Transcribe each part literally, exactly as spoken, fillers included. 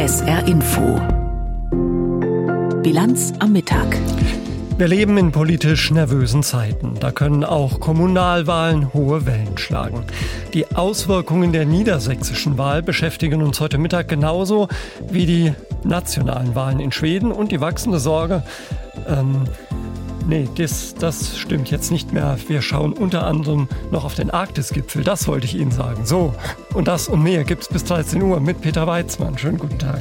S R Info. Bilanz am Mittag. Wir leben in politisch nervösen Zeiten. Da können auch Kommunalwahlen hohe Wellen schlagen. Die Auswirkungen der niedersächsischen Wahl beschäftigen uns heute Mittag genauso wie die nationalen Wahlen in Schweden und die wachsende Sorge, ähm, nee, das, das stimmt jetzt nicht mehr. Wir schauen unter anderem noch auf den Arktisgipfel. Das wollte ich Ihnen sagen. So, und das und mehr gibt's bis dreizehn Uhr mit Peter Weizmann. Schönen guten Tag.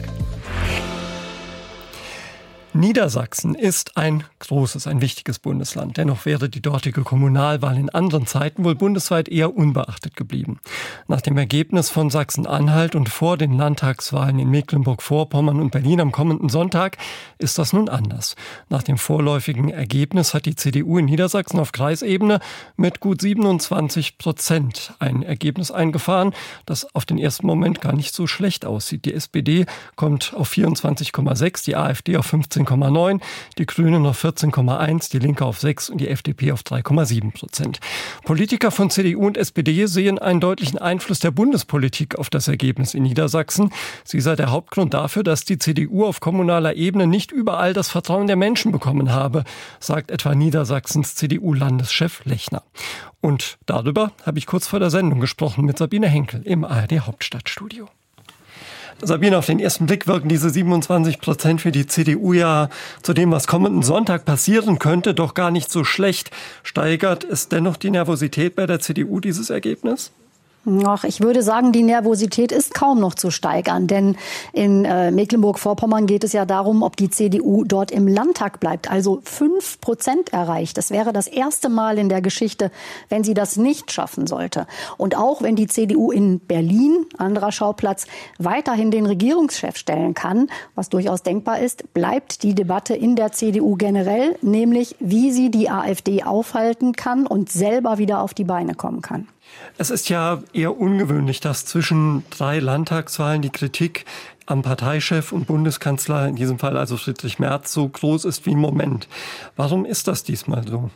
Niedersachsen ist ein großes, ein wichtiges Bundesland. Dennoch wäre die dortige Kommunalwahl in anderen Zeiten wohl bundesweit eher unbeachtet geblieben. Nach dem Ergebnis von Sachsen-Anhalt und vor den Landtagswahlen in Mecklenburg-Vorpommern und Berlin am kommenden Sonntag ist das nun anders. Nach dem vorläufigen Ergebnis hat die C D U in Niedersachsen auf Kreisebene mit gut siebenundzwanzig Prozent ein Ergebnis eingefahren, das auf den ersten Moment gar nicht so schlecht aussieht. Die S P D kommt auf vierundzwanzig Komma sechs, die AfD auf fünfzehn Komma neun, die Grünen auf vierzehn Komma eins, die Linke auf sechs und die F D P auf drei Komma sieben Prozent. Politiker von C D U und S P D sehen einen deutlichen Einfluss der Bundespolitik auf das Ergebnis in Niedersachsen. Sie sei der Hauptgrund dafür, dass die C D U auf kommunaler Ebene nicht überall das Vertrauen der Menschen bekommen habe, sagt etwa Niedersachsens C D U-Landeschef Lechner. Und darüber habe ich kurz vor der Sendung gesprochen mit Sabine Henkel im A R D-Hauptstadtstudio. Sabine, auf den ersten Blick wirken diese siebenundzwanzig Prozent für die C D U ja zu dem, was kommenden Sonntag passieren könnte, doch gar nicht so schlecht. Steigert es dennoch die Nervosität bei der C D U, dieses Ergebnis? Ach, ich würde sagen, die Nervosität ist kaum noch zu steigern, denn in äh, Mecklenburg-Vorpommern geht es ja darum, ob die C D U dort im Landtag bleibt, also fünf Prozent erreicht. Das wäre das erste Mal in der Geschichte, wenn sie das nicht schaffen sollte. Und auch wenn die C D U in Berlin, anderer Schauplatz, weiterhin den Regierungschef stellen kann, was durchaus denkbar ist, bleibt die Debatte in der C D U generell, nämlich wie sie die AfD aufhalten kann und selber wieder auf die Beine kommen kann. Es ist ja eher ungewöhnlich, dass zwischen drei Landtagswahlen die Kritik am Parteichef und Bundeskanzler, in diesem Fall also Friedrich Merz, so groß ist wie im Moment. Warum ist das diesmal so?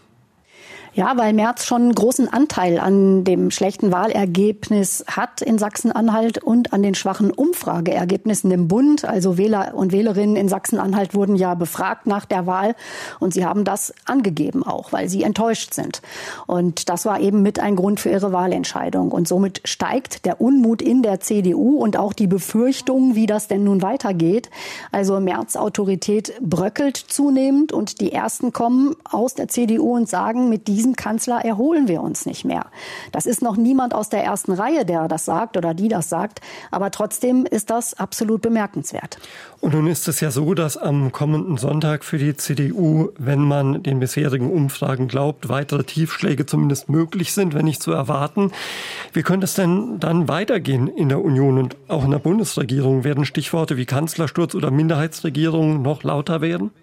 Ja, weil Merz schon einen großen Anteil an dem schlechten Wahlergebnis hat in Sachsen-Anhalt und an den schwachen Umfrageergebnissen im Bund. Also Wähler und Wählerinnen in Sachsen-Anhalt wurden ja befragt nach der Wahl und sie haben das angegeben auch, weil sie enttäuscht sind. Und das war eben mit ein Grund für ihre Wahlentscheidung. Und somit steigt der Unmut in der C D U und auch die Befürchtung, wie das denn nun weitergeht. Also Merz' Autorität bröckelt zunehmend und die Ersten kommen aus der C D U und sagen, mit diesem diesem Kanzler erholen wir uns nicht mehr. Das ist noch niemand aus der ersten Reihe, der das sagt oder die das sagt. Aber trotzdem ist das absolut bemerkenswert. Und nun ist es ja so, dass am kommenden Sonntag für die C D U, wenn man den bisherigen Umfragen glaubt, weitere Tiefschläge zumindest möglich sind, wenn nicht zu erwarten. Wie könnte es denn dann weitergehen in der Union und auch in der Bundesregierung? Werden Stichworte wie Kanzlersturz oder Minderheitsregierung noch lauter werden?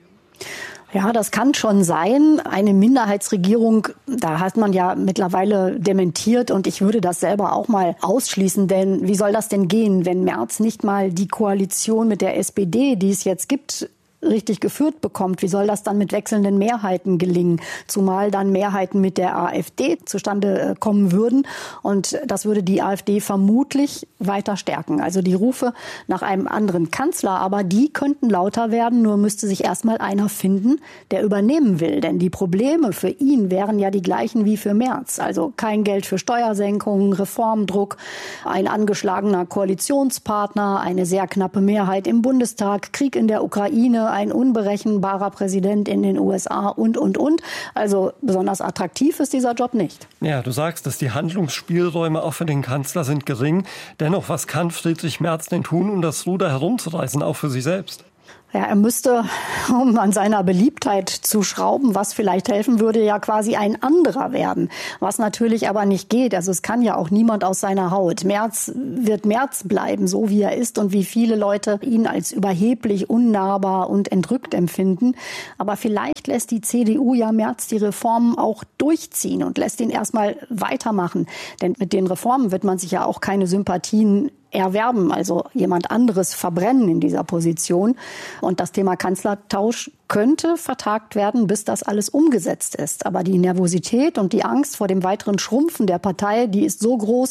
Ja, das kann schon sein. Eine Minderheitsregierung, da hat man ja mittlerweile dementiert und ich würde das selber auch mal ausschließen, denn wie soll das denn gehen, wenn Merz nicht mal die Koalition mit der S P D, die es jetzt gibt, richtig geführt bekommt? Wie soll das dann mit wechselnden Mehrheiten gelingen? Zumal dann Mehrheiten mit der AfD zustande kommen würden. Und das würde die AfD vermutlich weiter stärken. Also die Rufe nach einem anderen Kanzler, aber die könnten lauter werden. Nur müsste sich erstmal einer finden, der übernehmen will. Denn die Probleme für ihn wären ja die gleichen wie für Merz. Also kein Geld für Steuersenkungen, Reformdruck, ein angeschlagener Koalitionspartner, eine sehr knappe Mehrheit im Bundestag, Krieg in der Ukraine, ein unberechenbarer Präsident in den U S A und, und, und. Also besonders attraktiv ist dieser Job nicht. Ja, du sagst, dass die Handlungsspielräume auch für den Kanzler sind gering. Dennoch, was kann Friedrich Merz denn tun, um das Ruder herumzureißen, auch für sich selbst? Ja, er müsste, um an seiner Beliebtheit zu schrauben, was vielleicht helfen würde, ja quasi ein anderer werden. Was natürlich aber nicht geht. Also es kann ja auch niemand aus seiner Haut. Merz wird Merz bleiben, so wie er ist und wie viele Leute ihn als überheblich, unnahbar und entrückt empfinden. Aber vielleicht lässt die C D U ja Merz die Reformen auch durchziehen und lässt ihn erstmal weitermachen. Denn mit den Reformen wird man sich ja auch keine Sympathien erwerben, also jemand anderes verbrennen in dieser Position. Und das Thema Kanzlertausch könnte vertagt werden, bis das alles umgesetzt ist. Aber die Nervosität und die Angst vor dem weiteren Schrumpfen der Partei, die ist so groß,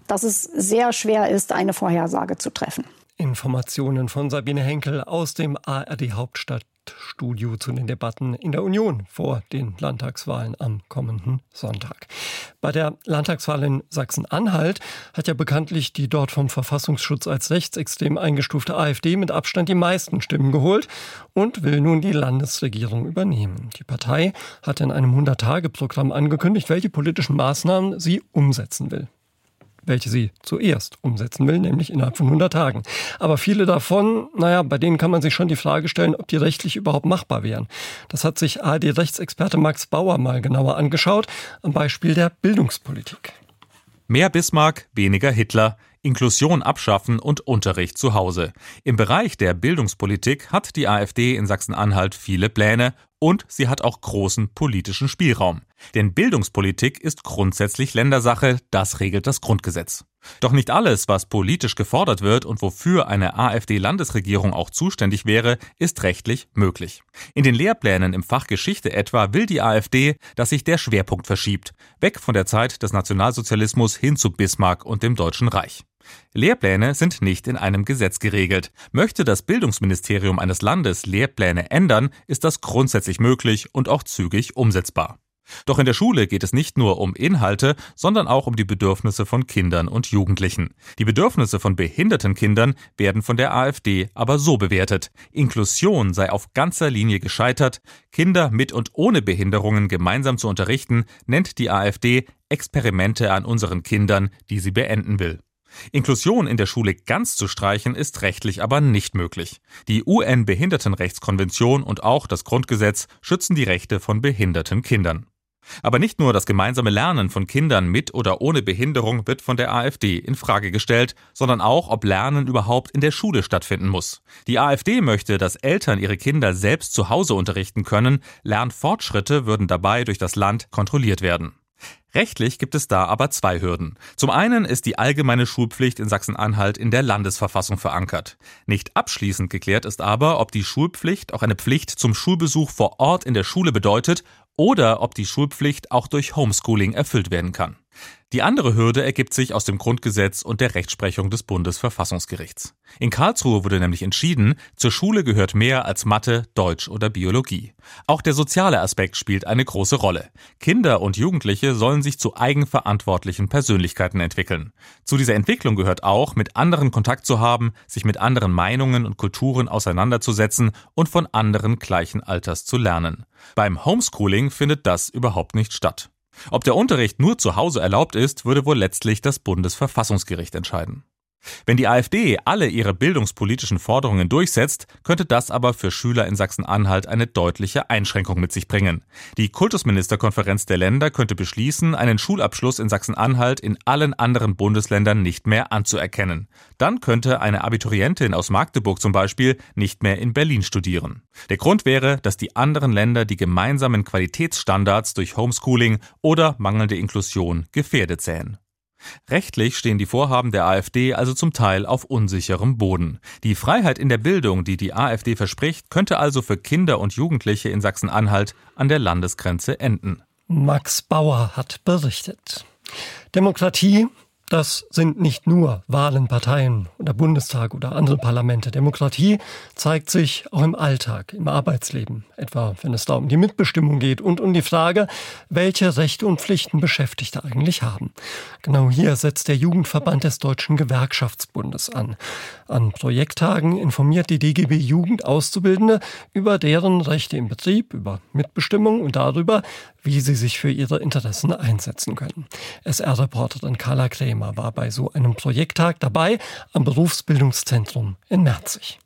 dass es sehr schwer ist, eine Vorhersage zu treffen. Informationen von Sabine Henkel aus dem A R D Hauptstadtstudio zu den Debatten in der Union vor den Landtagswahlen am kommenden Sonntag. Bei der Landtagswahl in Sachsen-Anhalt hat ja bekanntlich die dort vom Verfassungsschutz als rechtsextrem eingestufte AfD mit Abstand die meisten Stimmen geholt und will nun die Landesregierung übernehmen. Die Partei hat in einem hundert-Tage-Programm angekündigt, welche politischen Maßnahmen sie umsetzen will. Welche sie zuerst umsetzen will, nämlich innerhalb von hundert Tagen. Aber viele davon, naja, bei denen kann man sich schon die Frage stellen, ob die rechtlich überhaupt machbar wären. Das hat sich A R D-Rechtsexperte Max Bauer mal genauer angeschaut, am Beispiel der Bildungspolitik. Mehr Bismarck, weniger Hitler, Inklusion abschaffen und Unterricht zu Hause. Im Bereich der Bildungspolitik hat die AfD in Sachsen-Anhalt viele Pläne und sie hat auch großen politischen Spielraum. Denn Bildungspolitik ist grundsätzlich Ländersache, das regelt das Grundgesetz. Doch nicht alles, was politisch gefordert wird und wofür eine AfD-Landesregierung auch zuständig wäre, ist rechtlich möglich. In den Lehrplänen im Fach Geschichte etwa will die AfD, dass sich der Schwerpunkt verschiebt, weg von der Zeit des Nationalsozialismus hin zu Bismarck und dem Deutschen Reich. Lehrpläne sind nicht in einem Gesetz geregelt. Möchte das Bildungsministerium eines Landes Lehrpläne ändern, ist das grundsätzlich möglich und auch zügig umsetzbar. Doch in der Schule geht es nicht nur um Inhalte, sondern auch um die Bedürfnisse von Kindern und Jugendlichen. Die Bedürfnisse von behinderten Kindern werden von der AfD aber so bewertet: Inklusion sei auf ganzer Linie gescheitert, Kinder mit und ohne Behinderungen gemeinsam zu unterrichten, nennt die AfD Experimente an unseren Kindern, die sie beenden will. Inklusion in der Schule ganz zu streichen, ist rechtlich aber nicht möglich. Die U N-Behindertenrechtskonvention und auch das Grundgesetz schützen die Rechte von behinderten Kindern. Aber nicht nur das gemeinsame Lernen von Kindern mit oder ohne Behinderung wird von der AfD in Frage gestellt, sondern auch, ob Lernen überhaupt in der Schule stattfinden muss. Die AfD möchte, dass Eltern ihre Kinder selbst zu Hause unterrichten können, Lernfortschritte würden dabei durch das Land kontrolliert werden. Rechtlich gibt es da aber zwei Hürden. Zum einen ist die allgemeine Schulpflicht in Sachsen-Anhalt in der Landesverfassung verankert. Nicht abschließend geklärt ist aber, ob die Schulpflicht auch eine Pflicht zum Schulbesuch vor Ort in der Schule bedeutet oder ob die Schulpflicht auch durch Homeschooling erfüllt werden kann. Die andere Hürde ergibt sich aus dem Grundgesetz und der Rechtsprechung des Bundesverfassungsgerichts. In Karlsruhe wurde nämlich entschieden, zur Schule gehört mehr als Mathe, Deutsch oder Biologie. Auch der soziale Aspekt spielt eine große Rolle. Kinder und Jugendliche sollen sich zu eigenverantwortlichen Persönlichkeiten entwickeln. Zu dieser Entwicklung gehört auch, mit anderen Kontakt zu haben, sich mit anderen Meinungen und Kulturen auseinanderzusetzen und von anderen gleichen Alters zu lernen. Beim Homeschooling findet das überhaupt nicht statt. Ob der Unterricht nur zu Hause erlaubt ist, würde wohl letztlich das Bundesverfassungsgericht entscheiden. Wenn die AfD alle ihre bildungspolitischen Forderungen durchsetzt, könnte das aber für Schüler in Sachsen-Anhalt eine deutliche Einschränkung mit sich bringen. Die Kultusministerkonferenz der Länder könnte beschließen, einen Schulabschluss in Sachsen-Anhalt in allen anderen Bundesländern nicht mehr anzuerkennen. Dann könnte eine Abiturientin aus Magdeburg zum Beispiel nicht mehr in Berlin studieren. Der Grund wäre, dass die anderen Länder die gemeinsamen Qualitätsstandards durch Homeschooling oder mangelnde Inklusion gefährdet sähen. Rechtlich stehen die Vorhaben der AfD also zum Teil auf unsicherem Boden. Die Freiheit in der Bildung, die die AfD verspricht, könnte also für Kinder und Jugendliche in Sachsen-Anhalt an der Landesgrenze enden. Max Bauer hat berichtet. Demokratie, das sind nicht nur Wahlen, Parteien oder Bundestag oder andere Parlamente. Demokratie zeigt sich auch im Alltag, im Arbeitsleben, etwa wenn es da um die Mitbestimmung geht und um die Frage, welche Rechte und Pflichten Beschäftigte eigentlich haben. Genau hier setzt der Jugendverband des Deutschen Gewerkschaftsbundes an. An Projekttagen informiert die D G B Jugend Auszubildende über deren Rechte im Betrieb, über Mitbestimmung und darüber, wie sie sich für ihre Interessen einsetzen können. S R-Reporterin Carla Krämer war bei so einem Projekttag dabei am Berufsbildungszentrum in Merzig.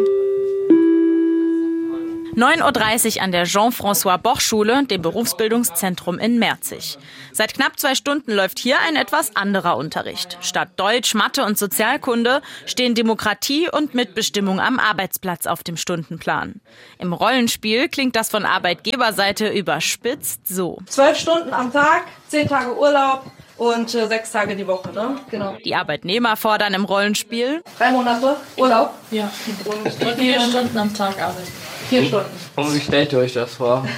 neun Uhr dreißig an der Jean-François-Boch-Schule, dem Berufsbildungszentrum in Merzig. Seit knapp zwei Stunden läuft hier ein etwas anderer Unterricht. Statt Deutsch, Mathe und Sozialkunde stehen Demokratie und Mitbestimmung am Arbeitsplatz auf dem Stundenplan. Im Rollenspiel klingt das von Arbeitgeberseite überspitzt so. Zwölf Stunden am Tag, zehn Tage Urlaub und äh, sechs Tage die Woche, ne? Genau. Die Arbeitnehmer fordern im Rollenspiel drei Monate Urlaub. Ja, und vier Stunden am Tag arbeiten. Vier Stunden. Und wie stellt ihr euch das vor?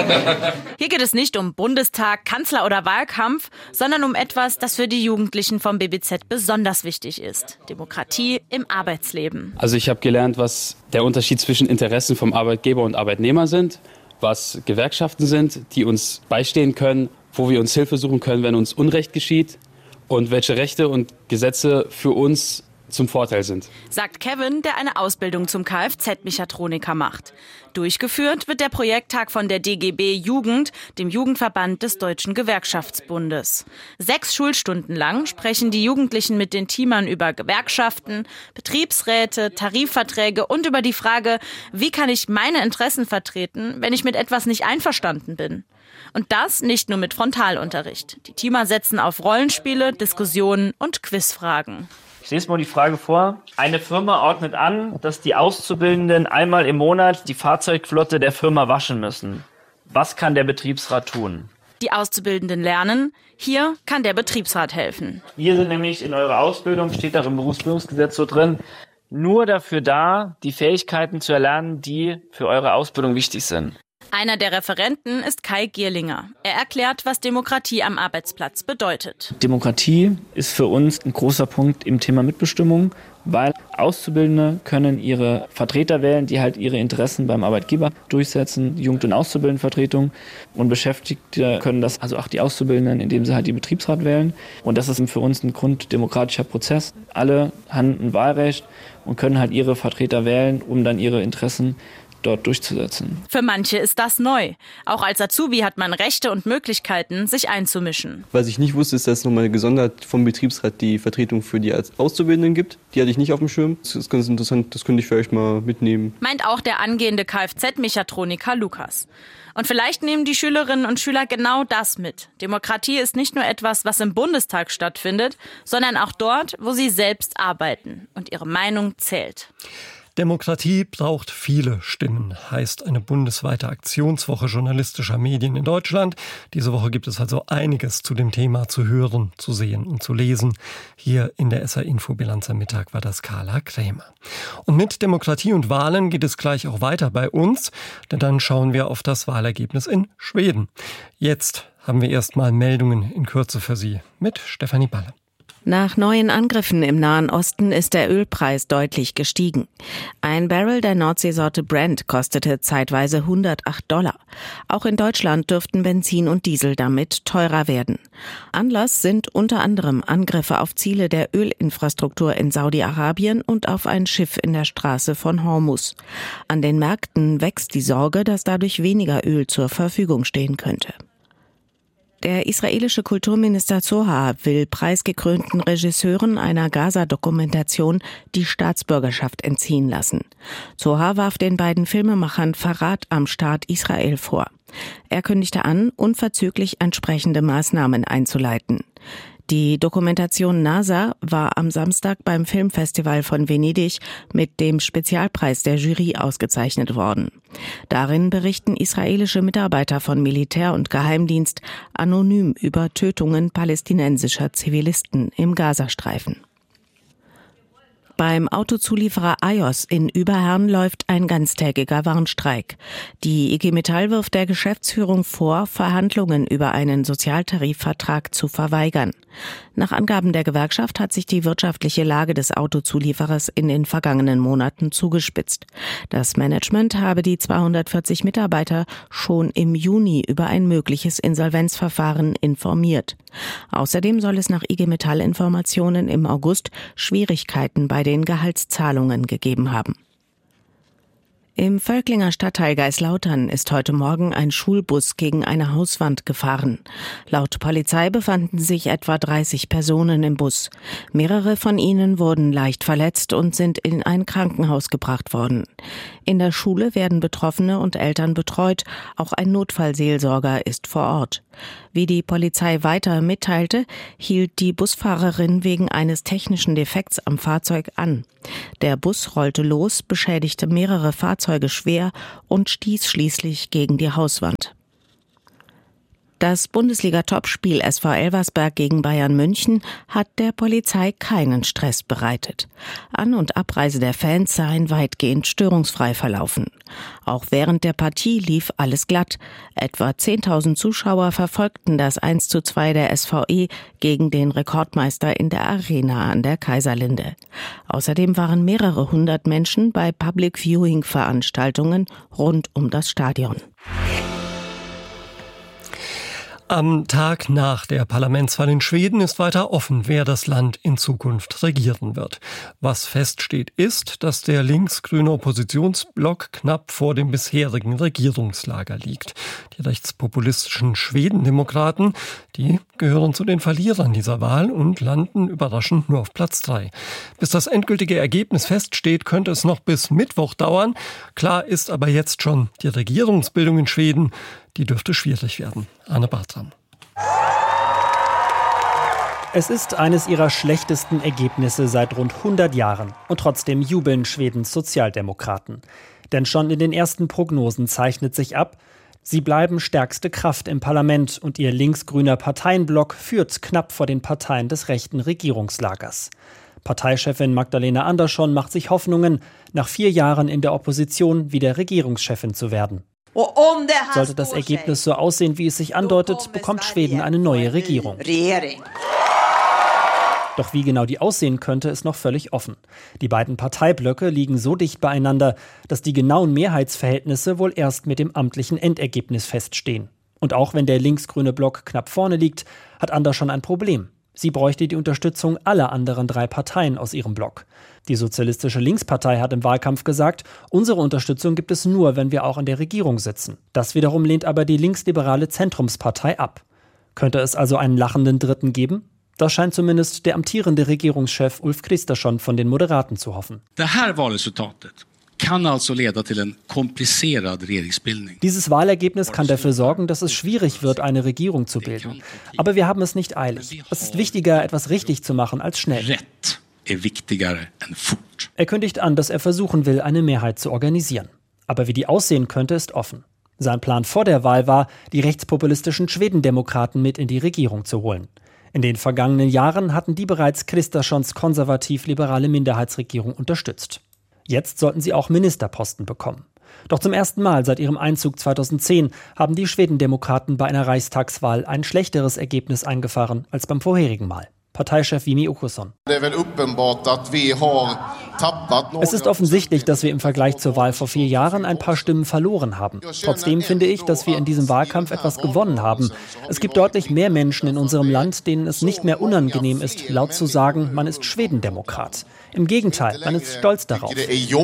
Hier geht es nicht um Bundestag, Kanzler oder Wahlkampf, sondern um etwas, das für die Jugendlichen vom B B Z besonders wichtig ist. Demokratie im Arbeitsleben. Also ich habe gelernt, was der Unterschied zwischen Interessen vom Arbeitgeber und Arbeitnehmer sind, was Gewerkschaften sind, die uns beistehen können, wo wir uns Hilfe suchen können, wenn uns Unrecht geschieht und welche Rechte und Gesetze für uns zum Vorteil sind. Sagt Kevin, der eine Ausbildung zum Kfz-Mechatroniker macht. Durchgeführt wird der Projekttag von der D G B Jugend, dem Jugendverband des Deutschen Gewerkschaftsbundes. Sechs Schulstunden lang sprechen die Jugendlichen mit den Teamern über Gewerkschaften, Betriebsräte, Tarifverträge und über die Frage, wie kann ich meine Interessen vertreten, wenn ich mit etwas nicht einverstanden bin. Und das nicht nur mit Frontalunterricht. Die Teamer setzen auf Rollenspiele, Diskussionen und Quizfragen. Ich lese mal die Frage vor. Eine Firma ordnet an, dass die Auszubildenden einmal im Monat die Fahrzeugflotte der Firma waschen müssen. Was kann der Betriebsrat tun? Die Auszubildenden lernen. Hier kann der Betriebsrat helfen. Wir sind nämlich in eurer Ausbildung, steht auch im Berufsbildungsgesetz so drin, nur dafür da, die Fähigkeiten zu erlernen, die für eure Ausbildung wichtig sind. Einer der Referenten ist Kai Gierlinger. Er erklärt, was Demokratie am Arbeitsplatz bedeutet. Demokratie ist für uns ein großer Punkt im Thema Mitbestimmung, weil Auszubildende können ihre Vertreter wählen, die halt ihre Interessen beim Arbeitgeber durchsetzen, Jugend- und Auszubildendenvertretung, und Beschäftigte können das, also auch die Auszubildenden, indem sie halt die Betriebsrat wählen. Und das ist für uns ein grunddemokratischer Prozess. Alle haben ein Wahlrecht und können halt ihre Vertreter wählen, um dann ihre Interessen dort durchzusetzen. Für manche ist das neu. Auch als Azubi hat man Rechte und Möglichkeiten, sich einzumischen. Was ich nicht wusste, ist, dass es nochmal gesondert vom Betriebsrat die Vertretung für die Auszubildenden gibt. Die hatte ich nicht auf dem Schirm. Das ist ganz interessant, das könnte ich vielleicht mal mitnehmen. Meint auch der angehende Kfz-Mechatroniker Lukas. Und vielleicht nehmen die Schülerinnen und Schüler genau das mit. Demokratie ist nicht nur etwas, was im Bundestag stattfindet, sondern auch dort, wo sie selbst arbeiten und ihre Meinung zählt. Demokratie braucht viele Stimmen, heißt eine bundesweite Aktionswoche journalistischer Medien in Deutschland. Diese Woche gibt es also einiges zu dem Thema zu hören, zu sehen und zu lesen. Hier in der S R-Infobilanz am Mittag war das Carla Krämer. Und mit Demokratie und Wahlen geht es gleich auch weiter bei uns, denn dann schauen wir auf das Wahlergebnis in Schweden. Jetzt haben wir erstmal Meldungen in Kürze für Sie mit Stefanie Balle. Nach neuen Angriffen im Nahen Osten ist der Ölpreis deutlich gestiegen. Ein Barrel der Nordseesorte Brent kostete zeitweise hundertacht Dollar. Auch in Deutschland dürften Benzin und Diesel damit teurer werden. Anlass sind unter anderem Angriffe auf Ziele der Ölinfrastruktur in Saudi-Arabien und auf ein Schiff in der Straße von Hormuz. An den Märkten wächst die Sorge, dass dadurch weniger Öl zur Verfügung stehen könnte. Der israelische Kulturminister Zohar will preisgekrönten Regisseuren einer Gaza-Dokumentation die Staatsbürgerschaft entziehen lassen. Zohar warf den beiden Filmemachern Verrat am Staat Israel vor. Er kündigte an, unverzüglich entsprechende Maßnahmen einzuleiten. Die Dokumentation NASA war am Samstag beim Filmfestival von Venedig mit dem Spezialpreis der Jury ausgezeichnet worden. Darin berichten israelische Mitarbeiter von Militär und Geheimdienst anonym über Tötungen palästinensischer Zivilisten im Gazastreifen. Beim Autozulieferer Ajos in Überherrn läuft ein ganztägiger Warnstreik. Die I G Metall wirft der Geschäftsführung vor, Verhandlungen über einen Sozialtarifvertrag zu verweigern. Nach Angaben der Gewerkschaft hat sich die wirtschaftliche Lage des Autozulieferers in den vergangenen Monaten zugespitzt. Das Management habe die zweihundertvierzig Mitarbeiter schon im Juni über ein mögliches Insolvenzverfahren informiert. Außerdem soll es nach I G Metall-Informationen im August Schwierigkeiten bei den Gehaltszahlungen gegeben haben. Im Völklinger Stadtteil Geislautern ist heute Morgen ein Schulbus gegen eine Hauswand gefahren. Laut Polizei befanden sich etwa dreißig Personen im Bus. Mehrere von ihnen wurden leicht verletzt und sind in ein Krankenhaus gebracht worden. In der Schule werden Betroffene und Eltern betreut. Auch ein Notfallseelsorger ist vor Ort. Wie die Polizei weiter mitteilte, hielt die Busfahrerin wegen eines technischen Defekts am Fahrzeug an. Der Bus rollte los, beschädigte mehrere Fahrzeuge schwer und stieß schließlich gegen die Hauswand. Das Bundesliga-Topspiel S V Elversberg gegen Bayern München hat der Polizei keinen Stress bereitet. An- und Abreise der Fans seien weitgehend störungsfrei verlaufen. Auch während der Partie lief alles glatt. Etwa zehntausend Zuschauer verfolgten das eins zu zwei der S V E gegen den Rekordmeister in der Arena an der Kaiserlinde. Außerdem waren mehrere hundert Menschen bei Public-Viewing-Veranstaltungen rund um das Stadion. Am Tag nach der Parlamentswahl in Schweden ist weiter offen, wer das Land in Zukunft regieren wird. Was feststeht, ist, dass der linksgrüne Oppositionsblock knapp vor dem bisherigen Regierungslager liegt. Die rechtspopulistischen Schwedendemokraten, die gehören zu den Verlierern dieser Wahl und landen überraschend nur auf Platz drei. Bis das endgültige Ergebnis feststeht, könnte es noch bis Mittwoch dauern. Klar ist aber jetzt schon, die Regierungsbildung in Schweden, die dürfte schwierig werden. Arne Bartram. Es ist eines ihrer schlechtesten Ergebnisse seit rund hundert Jahren. Und trotzdem jubeln Schwedens Sozialdemokraten. Denn schon in den ersten Prognosen zeichnet sich ab, sie bleiben stärkste Kraft im Parlament und ihr linksgrüner Parteienblock führt knapp vor den Parteien des rechten Regierungslagers. Parteichefin Magdalena Andersson macht sich Hoffnungen, nach vier Jahren in der Opposition wieder Regierungschefin zu werden. Sollte das Ergebnis so aussehen, wie es sich andeutet, bekommt Schweden eine neue Regierung. Doch wie genau die aussehen könnte, ist noch völlig offen. Die beiden Parteiblöcke liegen so dicht beieinander, dass die genauen Mehrheitsverhältnisse wohl erst mit dem amtlichen Endergebnis feststehen. Und auch wenn der linksgrüne Block knapp vorne liegt, hat Andersson ein Problem. Sie bräuchte die Unterstützung aller anderen drei Parteien aus ihrem Block. Die Sozialistische Linkspartei hat im Wahlkampf gesagt, unsere Unterstützung gibt es nur, wenn wir auch in der Regierung sitzen. Das wiederum lehnt aber die linksliberale Zentrumspartei ab. Könnte es also einen lachenden Dritten geben? Das scheint zumindest der amtierende Regierungschef Ulf Kristersson von den Moderaten zu hoffen. Det här valresultatet kann also leda till en komplicerad regeringsbildning. Dieses Wahlergebnis kann dafür sorgen, dass es schwierig wird, eine Regierung zu bilden. Aber wir haben es nicht eilig. Es ist wichtiger, etwas richtig zu machen, als schnell. Rätt är viktigare än fort. Er kündigt an, dass er versuchen will, eine Mehrheit zu organisieren. Aber wie die aussehen könnte, ist offen. Sein Plan vor der Wahl war, die rechtspopulistischen Schwedendemokraten mit in die Regierung zu holen. In den vergangenen Jahren hatten die bereits Kristerssons konservativ-liberale Minderheitsregierung unterstützt. Jetzt sollten sie auch Ministerposten bekommen. Doch zum ersten Mal seit ihrem Einzug zweitausendzehn haben die Schwedendemokraten bei einer Reichstagswahl ein schlechteres Ergebnis eingefahren als beim vorherigen Mal. Parteichef Jimmie Åkesson. Es ist offensichtlich, dass wir im Vergleich zur Wahl vor vier Jahren ein paar Stimmen verloren haben. Trotzdem finde ich, dass wir in diesem Wahlkampf etwas gewonnen haben. Es gibt deutlich mehr Menschen in unserem Land, denen es nicht mehr unangenehm ist, laut zu sagen, man ist Schwedendemokrat. Im Gegenteil, man ist stolz darauf.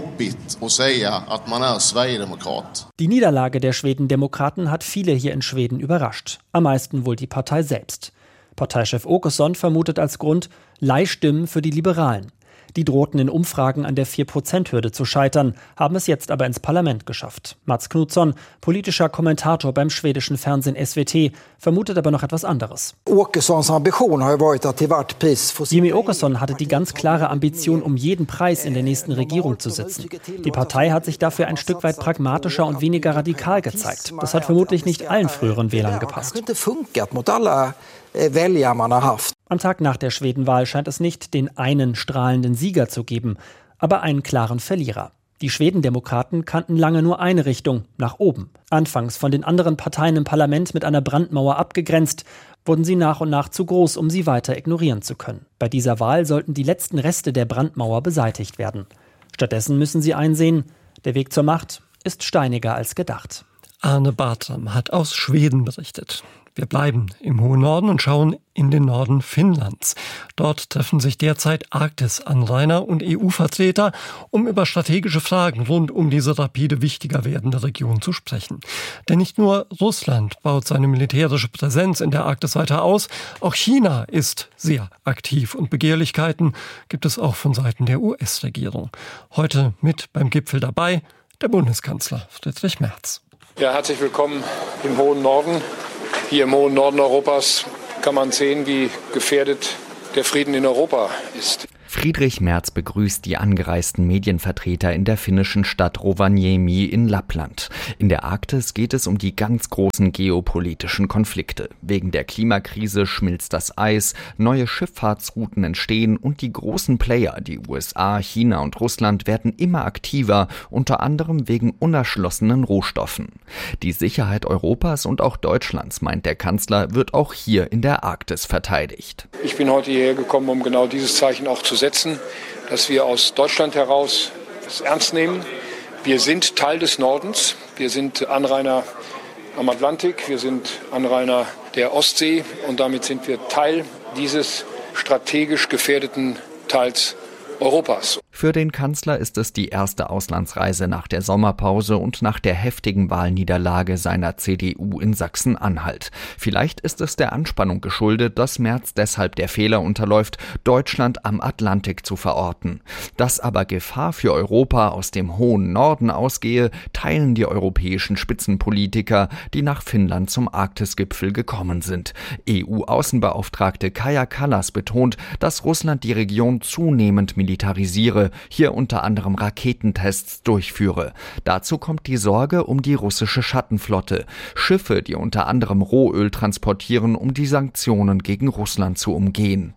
Die Niederlage der Schwedendemokraten hat viele hier in Schweden überrascht. Am meisten wohl die Partei selbst. Parteichef Åkesson vermutet als Grund Leihstimmen für die Liberalen. Die drohten in Umfragen an der vier Prozent Hürde zu scheitern, haben es jetzt aber ins Parlament geschafft. Mats Knutsson, politischer Kommentator beim schwedischen Fernsehen S V T, vermutet aber noch etwas anderes. Jimmie Åkesson hatte die ganz klare Ambition, um jeden Preis in der nächsten Regierung zu sitzen. Die Partei hat sich dafür ein Stück weit pragmatischer und weniger radikal gezeigt. Das hat vermutlich nicht allen früheren Wählern gepasst. Am Tag nach der Schwedenwahl scheint es nicht den einen strahlenden Sieger zu geben, aber einen klaren Verlierer. Die Schwedendemokraten kannten lange nur eine Richtung, nach oben. Anfangs von den anderen Parteien im Parlament mit einer Brandmauer abgegrenzt, wurden sie nach und nach zu groß, um sie weiter ignorieren zu können. Bei dieser Wahl sollten die letzten Reste der Brandmauer beseitigt werden. Stattdessen müssen sie einsehen, der Weg zur Macht ist steiniger als gedacht. Arne Bartram hat aus Schweden berichtet. Wir bleiben im hohen Norden und schauen in den Norden Finnlands. Dort treffen sich derzeit Arktis-Anrainer und E U-Vertreter, um über strategische Fragen rund um diese rapide wichtiger werdende Region zu sprechen. Denn nicht nur Russland baut seine militärische Präsenz in der Arktis weiter aus, auch China ist sehr aktiv und Begehrlichkeiten gibt es auch von Seiten der U S-Regierung. Heute mit beim Gipfel dabei der Bundeskanzler Friedrich Merz. Ja, herzlich willkommen im hohen Norden. Hier im hohen Norden Europas kann man sehen, wie gefährdet der Frieden in Europa ist. Friedrich Merz begrüßt die angereisten Medienvertreter in der finnischen Stadt Rovaniemi in Lappland. In der Arktis geht es um die ganz großen geopolitischen Konflikte. Wegen der Klimakrise schmilzt das Eis, neue Schifffahrtsrouten entstehen und die großen Player, die U S A, China und Russland, werden immer aktiver, unter anderem wegen unerschlossenen Rohstoffen. Die Sicherheit Europas und auch Deutschlands, meint der Kanzler, wird auch hier in der Arktis verteidigt. Ich bin heute hierher gekommen, um genau dieses Zeichen auch zu setzen, dass wir aus Deutschland heraus es ernst nehmen. Wir sind Teil des Nordens, wir sind Anrainer am Atlantik, wir sind Anrainer der Ostsee und damit sind wir Teil dieses strategisch gefährdeten Teils Europas. Für den Kanzler ist es die erste Auslandsreise nach der Sommerpause und nach der heftigen Wahlniederlage seiner C D U in Sachsen-Anhalt. Vielleicht ist es der Anspannung geschuldet, dass Merz deshalb der Fehler unterläuft, Deutschland am Atlantik zu verorten. Dass aber Gefahr für Europa aus dem hohen Norden ausgehe, teilen die europäischen Spitzenpolitiker, die nach Finnland zum Arktisgipfel gekommen sind. E U-Außenbeauftragte Kaja Kallas betont, dass Russland die Region zunehmend militarisiere, hier unter anderem Raketentests durchführe. Dazu kommt die Sorge um die russische Schattenflotte. Schiffe, die unter anderem Rohöl transportieren, um die Sanktionen gegen Russland zu umgehen.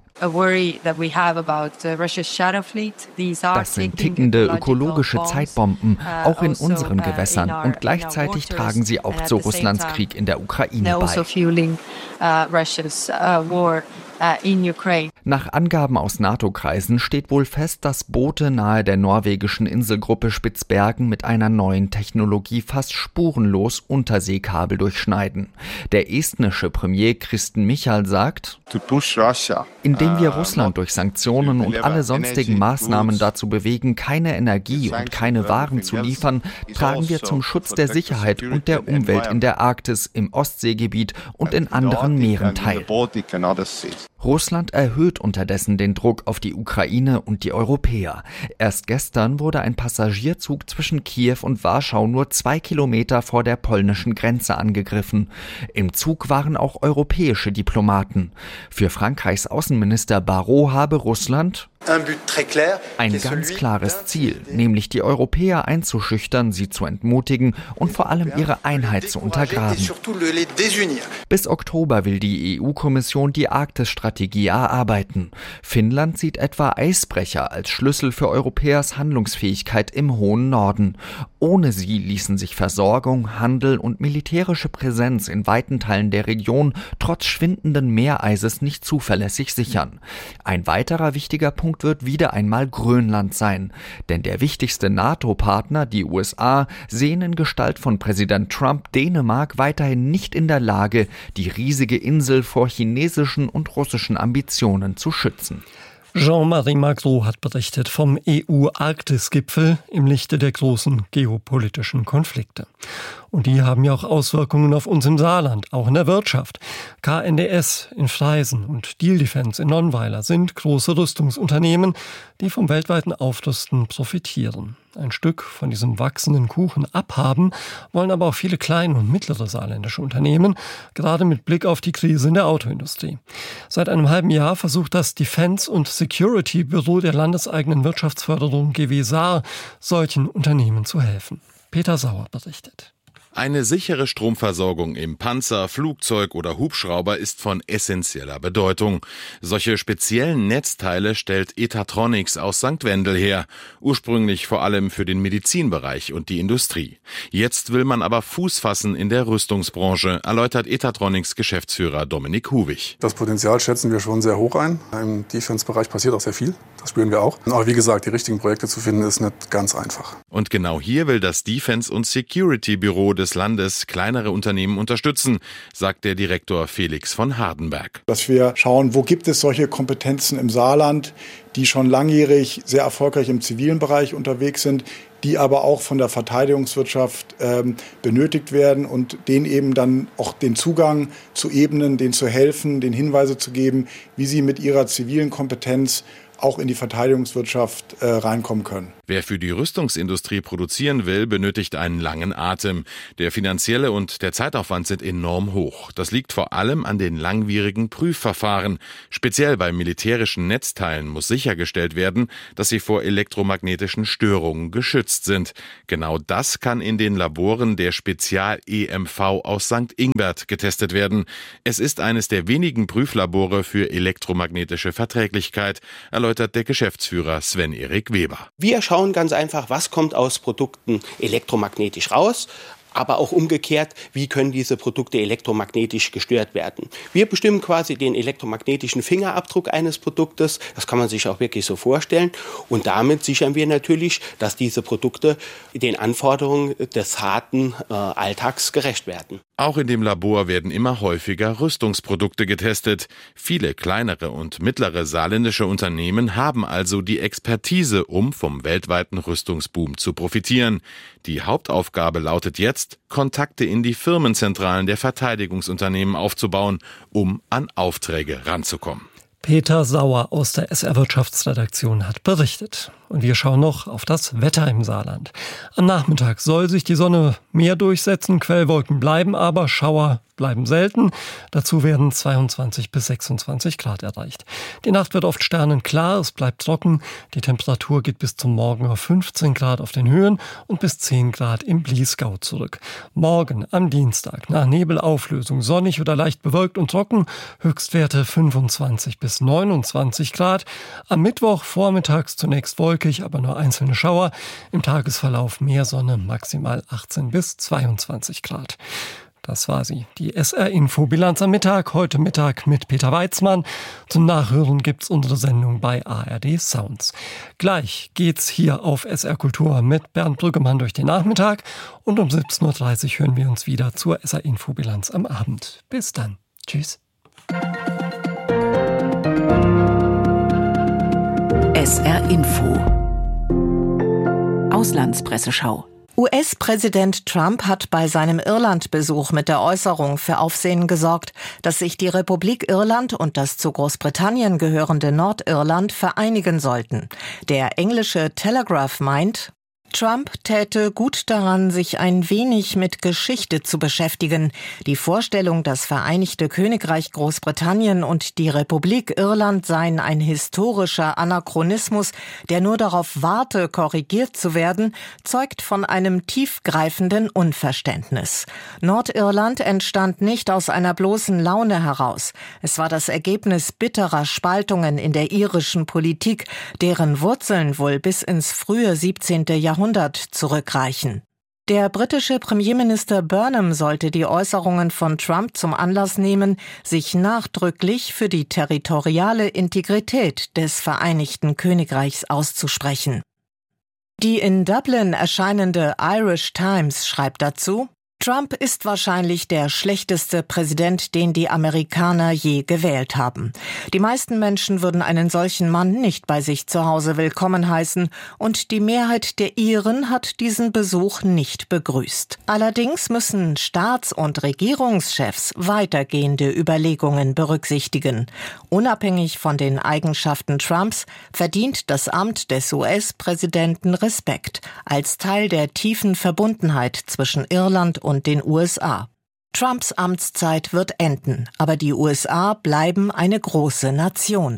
Das sind tickende ökologische Zeitbomben, auch in unseren Gewässern, und gleichzeitig tragen sie auch zu Russlands Krieg in der Ukraine bei. Nach Angaben aus NATO-Kreisen steht wohl fest, dass Boote nahe der norwegischen Inselgruppe Spitzbergen mit einer neuen Technologie fast spurenlos Unterseekabel durchschneiden. Der estnische Premier Kristen Michal sagt, indem wir Russland durch Sanktionen und alle sonstigen Maßnahmen dazu bewegen, keine Energie und keine Waren zu liefern, tragen wir zum Schutz der Sicherheit und der Umwelt in der Arktis, im Ostseegebiet und in anderen Meeren teil. Russland erhöht unterdessen den Druck auf die Ukraine und die Europäer. Erst gestern wurde ein Passagierzug zwischen Kiew und Warschau nur zwei Kilometer vor der polnischen Grenze angegriffen. Im Zug waren auch europäische Diplomaten. Für Frankreichs Außenminister Barrot habe Russland ein ganz klares Ziel, nämlich die Europäer einzuschüchtern, sie zu entmutigen und vor allem ihre Einheit zu untergraben. Bis Oktober will die E U-Kommission die Arktis-Strategie erarbeiten. Finnland sieht etwa Eisbrecher als Schlüssel für Europäers Handlungsfähigkeit im hohen Norden. Ohne sie ließen sich Versorgung, Handel und militärische Präsenz in weiten Teilen der Region trotz schwindenden Meereises nicht zuverlässig sichern. Ein weiterer wichtiger Punkt wird wieder einmal Grönland sein. Denn der wichtigste NATO-Partner, die U S A, sehen in Gestalt von Präsident Trump Dänemark weiterhin nicht in der Lage, die riesige Insel vor chinesischen und russischen Ambitionen zu schützen. Jean-Marie Magro hat berichtet vom E U-Arktis-Gipfel im Lichte der großen geopolitischen Konflikte. Und die haben ja auch Auswirkungen auf uns im Saarland, auch in der Wirtschaft. K N D S in Freisen und Diehl Defence in Nonnweiler sind große Rüstungsunternehmen, die vom weltweiten Aufrüsten profitieren. Ein Stück von diesem wachsenden Kuchen abhaben wollen aber auch viele kleine und mittlere saarländische Unternehmen, gerade mit Blick auf die Krise in der Autoindustrie. Seit einem halben Jahr versucht das Defense- und Security-Büro der landeseigenen Wirtschaftsförderung G W Saar, solchen Unternehmen zu helfen. Peter Sauer berichtet. Eine sichere Stromversorgung im Panzer, Flugzeug oder Hubschrauber ist von essentieller Bedeutung. Solche speziellen Netzteile stellt Etatronics aus Sankt Wendel her, ursprünglich vor allem für den Medizinbereich und die Industrie. Jetzt will man aber Fuß fassen in der Rüstungsbranche, erläutert Etatronics Geschäftsführer Dominik Huwig. Das Potenzial schätzen wir schon sehr hoch ein. Im Defense-Bereich passiert auch sehr viel, das spüren wir auch. Aber wie gesagt, die richtigen Projekte zu finden, ist nicht ganz einfach. Und genau hier will das Defense- und Security-Büro des Landes kleinere Unternehmen unterstützen, sagt der Direktor Felix von Hardenberg. Dass wir schauen, wo gibt es solche Kompetenzen im Saarland, die schon langjährig sehr erfolgreich im zivilen Bereich unterwegs sind, die aber auch von der Verteidigungswirtschaft ähm, benötigt werden und denen eben dann auch den Zugang zu ebnen, denen zu helfen, den Hinweise zu geben, wie sie mit ihrer zivilen Kompetenz auch in die Verteidigungswirtschaft äh, reinkommen können. Wer für die Rüstungsindustrie produzieren will, benötigt einen langen Atem. Der finanzielle und der Zeitaufwand sind enorm hoch. Das liegt vor allem an den langwierigen Prüfverfahren. Speziell bei militärischen Netzteilen muss sichergestellt werden, dass sie vor elektromagnetischen Störungen geschützt sind. Genau das kann in den Laboren der Spezial-E M V aus Sankt Ingbert getestet werden. Es ist eines der wenigen Prüflabore für elektromagnetische Verträglichkeit, erläutert der Geschäftsführer Sven-Erik Weber. Wir schauen ganz einfach, was kommt aus Produkten elektromagnetisch raus, aber auch umgekehrt, wie können diese Produkte elektromagnetisch gestört werden. Wir bestimmen quasi den elektromagnetischen Fingerabdruck eines Produktes, das kann man sich auch wirklich so vorstellen, und damit sichern wir natürlich, dass diese Produkte den Anforderungen des harten äh, Alltags gerecht werden. Auch in dem Labor werden immer häufiger Rüstungsprodukte getestet. Viele kleinere und mittlere saarländische Unternehmen haben also die Expertise, um vom weltweiten Rüstungsboom zu profitieren. Die Hauptaufgabe lautet jetzt, Kontakte in die Firmenzentralen der Verteidigungsunternehmen aufzubauen, um an Aufträge ranzukommen. Peter Sauer aus der S R-Wirtschaftsredaktion hat berichtet. Und wir schauen noch auf das Wetter im Saarland. Am Nachmittag soll sich die Sonne mehr durchsetzen, Quellwolken bleiben, aber Schauer bleiben selten. Dazu werden zweiundzwanzig bis sechsundzwanzig Grad erreicht. Die Nacht wird oft sternenklar, es bleibt trocken. Die Temperatur geht bis zum Morgen auf fünfzehn Grad auf den Höhen und bis zehn Grad im Bliesgau zurück. Morgen am Dienstag nach Nebelauflösung sonnig oder leicht bewölkt und trocken, Höchstwerte fünfundzwanzig bis neunundzwanzig Grad. Am Mittwoch vormittags zunächst wolkig, aber nur einzelne Schauer. Im Tagesverlauf mehr Sonne, maximal achtzehn bis zweiundzwanzig Grad. Das war sie, die S R-Info-Bilanz am Mittag, heute Mittag mit Peter Weizmann. Zum Nachhören gibt's unsere Sendung bei A R D Sounds. Gleich geht's hier auf S R Kultur mit Bernd Brüggemann durch den Nachmittag und um siebzehn Uhr dreißig hören wir uns wieder zur S R-Info-Bilanz am Abend. Bis dann. Tschüss. S R-Info Auslandspresseschau. U S-Präsident Trump hat bei seinem Irland-Besuch mit der Äußerung für Aufsehen gesorgt, dass sich die Republik Irland und das zu Großbritannien gehörende Nordirland vereinigen sollten. Der englische Telegraph meint, Trump täte gut daran, sich ein wenig mit Geschichte zu beschäftigen. Die Vorstellung, das Vereinigte Königreich Großbritannien und die Republik Irland seien ein historischer Anachronismus, der nur darauf warte, korrigiert zu werden, zeugt von einem tiefgreifenden Unverständnis. Nordirland entstand nicht aus einer bloßen Laune heraus. Es war das Ergebnis bitterer Spaltungen in der irischen Politik, deren Wurzeln wohl bis ins frühe siebzehnte Jahrhundert zurückreichen. Der britische Premierminister Burnham sollte die Äußerungen von Trump zum Anlass nehmen, sich nachdrücklich für die territoriale Integrität des Vereinigten Königreichs auszusprechen. Die in Dublin erscheinende Irish Times schreibt dazu: Trump ist wahrscheinlich der schlechteste Präsident, den die Amerikaner je gewählt haben. Die meisten Menschen würden einen solchen Mann nicht bei sich zu Hause willkommen heißen und die Mehrheit der Iren hat diesen Besuch nicht begrüßt. Allerdings müssen Staats- und Regierungschefs weitergehende Überlegungen berücksichtigen. Unabhängig von den Eigenschaften Trumps verdient das Amt des U S-Präsidenten Respekt als Teil der tiefen Verbundenheit zwischen Irland und und den U S A. Trumps Amtszeit wird enden, aber die U S A bleiben eine große Nation.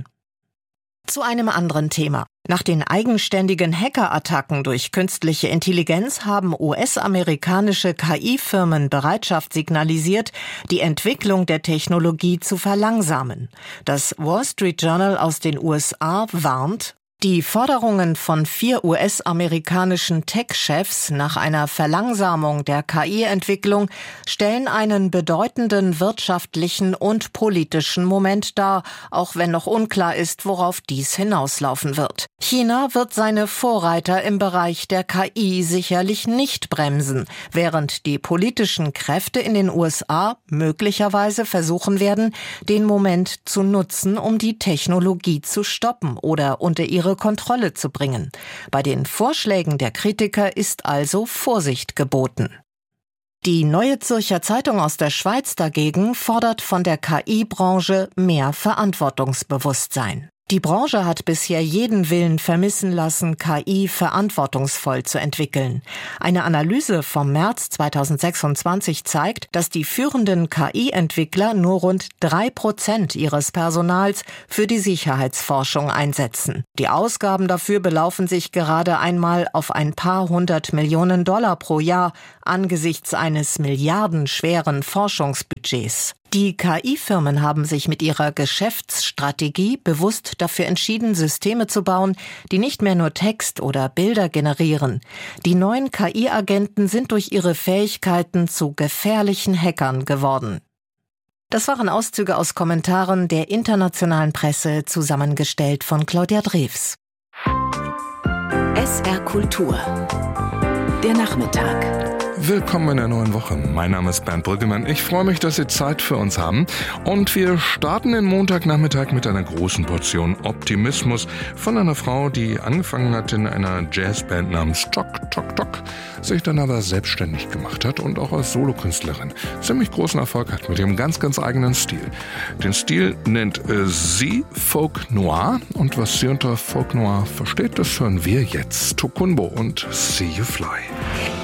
Zu einem anderen Thema. Nach den eigenständigen Hackerattacken durch künstliche Intelligenz haben U S-amerikanische K I-Firmen Bereitschaft signalisiert, die Entwicklung der Technologie zu verlangsamen. Das Wall Street Journal aus den U S A warnt, die Forderungen von vier U S-amerikanischen Tech-Chefs nach einer Verlangsamung der K I-Entwicklung stellen einen bedeutenden wirtschaftlichen und politischen Moment dar, auch wenn noch unklar ist, worauf dies hinauslaufen wird. China wird seine Vorreiter im Bereich der K I sicherlich nicht bremsen, während die politischen Kräfte in den U S A möglicherweise versuchen werden, den Moment zu nutzen, um die Technologie zu stoppen oder unter ihre Kontrolle zu bringen. Bei den Vorschlägen der Kritiker ist also Vorsicht geboten. Die Neue Zürcher Zeitung aus der Schweiz dagegen fordert von der K I-Branche mehr Verantwortungsbewusstsein. Die Branche hat bisher jeden Willen vermissen lassen, K I verantwortungsvoll zu entwickeln. Eine Analyse vom März zweitausendsechsundzwanzig zeigt, dass die führenden K I-Entwickler nur rund drei Prozent ihres Personals für die Sicherheitsforschung einsetzen. Die Ausgaben dafür belaufen sich gerade einmal auf ein paar hundert Millionen Dollar pro Jahr angesichts eines milliardenschweren Forschungsbudgets. Die K I-Firmen haben sich mit ihrer Geschäftsstrategie bewusst dafür entschieden, Systeme zu bauen, die nicht mehr nur Text oder Bilder generieren. Die neuen K I-Agenten sind durch ihre Fähigkeiten zu gefährlichen Hackern geworden. Das waren Auszüge aus Kommentaren der internationalen Presse, zusammengestellt von Claudia Drews. S R Kultur. Der Nachmittag. Willkommen in der neuen Woche. Mein Name ist Bernd Brüggemann. Ich freue mich, dass Sie Zeit für uns haben. Und wir starten den Montagnachmittag mit einer großen Portion Optimismus von einer Frau, die angefangen hat in einer Jazzband namens Tok Tok Tok, sich dann aber selbstständig gemacht hat und auch als Solokünstlerin ziemlich großen Erfolg hat mit ihrem ganz, ganz eigenen Stil. Den Stil nennt äh, sie Folk Noir, und was sie unter Folk Noir versteht, das hören wir jetzt. Tokunbo und See You Fly.